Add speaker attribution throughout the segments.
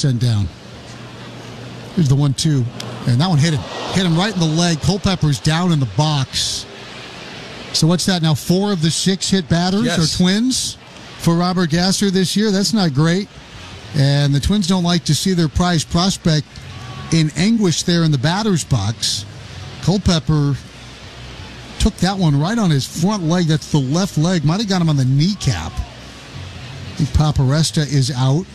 Speaker 1: sent down. Here's the 1-2. And that one hit him right in the leg. Culpepper's down in the box. So what's that now? 4 of the 6 hit batters are Twins for Robert Gasser this year. That's not great. And the Twins don't like to see their prized prospect in anguish there in the batter's box. Culpepper took that one right on his front leg. That's the left leg. Might have got him on the kneecap. I think Paparesta is out.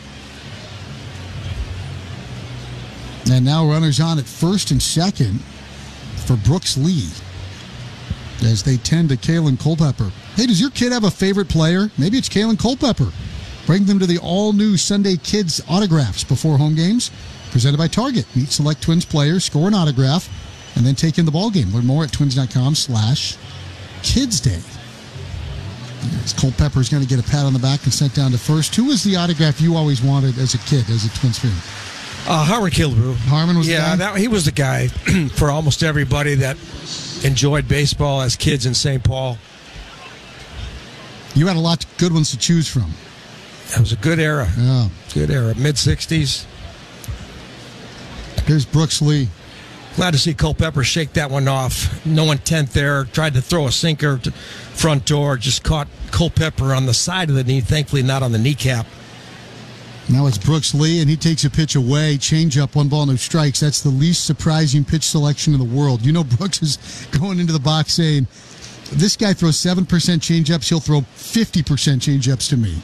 Speaker 1: And now runners on at first and second for Brooks Lee as they tend to Kalen Culpepper. Hey, does your kid have a favorite player? Maybe it's Kalen Culpepper. Bring them to the all-new Sunday Kids Autographs before home games. Presented by Target. Meet select Twins players, score an autograph, and then take in the ball game. Learn more at twins.com/kidsday. Culpepper's going to get a pat on the back and sent down to first. Who was the autograph you always wanted as a kid, as a Twins fan?
Speaker 2: Harmon Killebrew.
Speaker 1: Harmon was the guy?
Speaker 2: He was the guy for almost everybody that enjoyed baseball as kids in St. Paul.
Speaker 1: You had a lot of good ones to choose from.
Speaker 2: It was a good era.
Speaker 1: Yeah.
Speaker 2: Good era. Mid-'60s.
Speaker 1: Here's Brooks Lee.
Speaker 2: Glad to see Culpepper shake that one off. No intent there. Tried to throw a sinker to front door. Just caught Culpepper on the side of the knee. Thankfully not on the kneecap.
Speaker 1: Now it's Brooks Lee, and he takes a pitch away. Changeup, 1 ball, no strikes. That's the least surprising pitch selection in the world. You know Brooks is going into the box saying, this guy throws 7% changeups. He'll throw 50% changeups to me.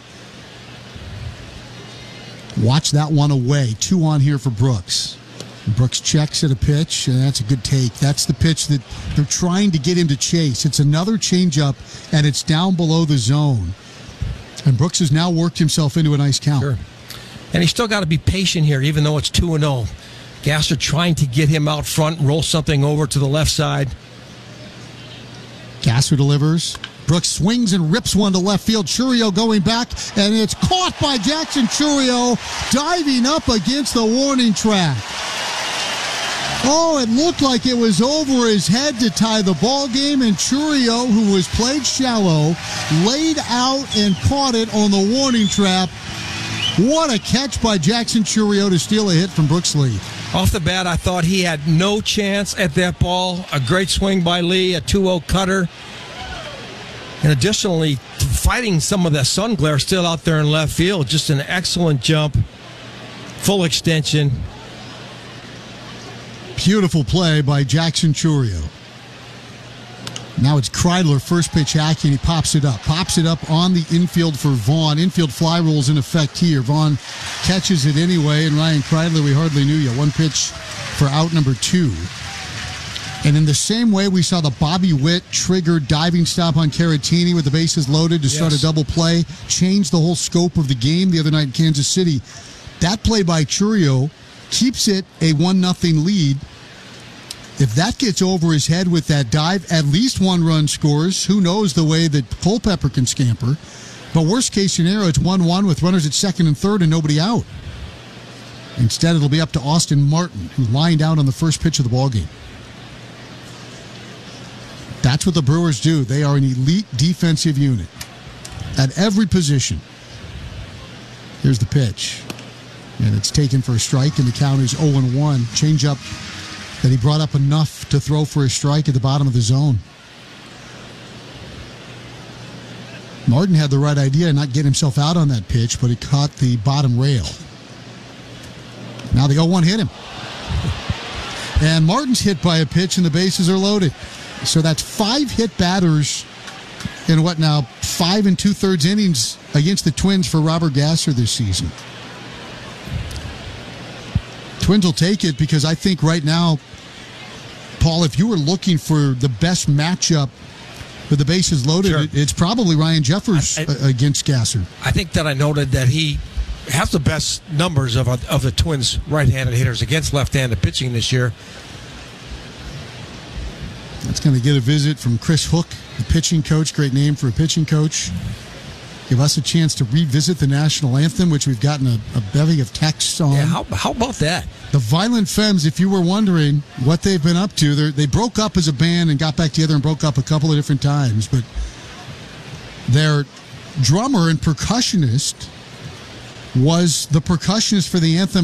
Speaker 1: Watch that one away. 2 on here for Brooks. Brooks checks at a pitch, and that's a good take. That's the pitch that they're trying to get him to chase. It's another changeup, and it's down below the zone. And Brooks has now worked himself into a nice count.
Speaker 2: Sure. And he's still got to be patient here, even though it's 2-0. Gasser trying to get him out front, roll something over to the left side.
Speaker 1: Gasser delivers. Brooks swings and rips one to left field. Chourio going back, and it's caught by Jackson Chourio, diving up against the warning track. Oh, it looked like it was over his head to tie the ball game, and Chourio, who was played shallow, laid out and caught it on the warning trap. What a catch by Jackson Chourio to steal a hit from Brooks Lee.
Speaker 2: Off the bat, I thought he had no chance at that ball. A great swing by Lee, a 2-0 cutter. And additionally, fighting some of the sun glare still out there in left field. Just an excellent jump. Full extension.
Speaker 1: Beautiful play by Jackson Chourio. Now it's Kreidler, first pitch hacking. He pops it up on the infield for Vaughn. Infield fly rules in effect here. Vaughn catches it anyway, and Ryan Kreidler, we hardly knew you. 1 pitch for out number 2. And in the same way we saw the Bobby Witt triggered diving stop on Caratini with the bases loaded to start a double play, change the whole scope of the game the other night in Kansas City. That play by Chourio keeps it a 1-0 lead. If that gets over his head with that dive, at least 1 run scores. Who knows the way that Culpepper can scamper. But worst case scenario, it's 1-1 with runners at second and third and nobody out. Instead, it'll be up to Austin Martin, who lined out on the first pitch of the ballgame. That's what the Brewers do. They are an elite defensive unit at every position. Here's the pitch. And it's taken for a strike, and the count is 0-1. Changeup that he brought up enough to throw for a strike at the bottom of the zone. Martin had the right idea and not get himself out on that pitch, but he caught the bottom rail. Now the 0-1 hit him. And Martin's hit by a pitch, and the bases are loaded. So that's 5 hit batters in 5 2/3 innings against the Twins for Robert Gasser this season. Twins will take it because I think right now, Paul, if you were looking for the best matchup with the bases loaded, it's probably Ryan Jeffers against Gasser.
Speaker 2: I think that I noted that he has the best numbers of the Twins' right-handed hitters against left-handed pitching this year.
Speaker 1: That's going to get a visit from Chris Hook, the pitching coach. Great name for a pitching coach. Give us a chance to revisit the national anthem, which we've gotten a bevy of texts on.
Speaker 2: Yeah, how about that?
Speaker 1: The Violent Femmes, if you were wondering what they've been up to, they broke up as a band and got back together and broke up a couple of different times. But their drummer and percussionist was the percussionist for the anthem